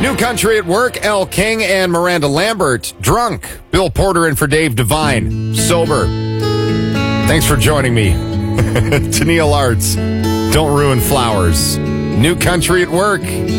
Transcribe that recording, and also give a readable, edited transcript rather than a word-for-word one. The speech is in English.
New Country at Work, Elle King and Miranda Lambert. Drunk, Bill Porter in for Dave Devine. Sober. Thanks for joining me. Tennille Arts. Don't ruin flowers. New Country at Work.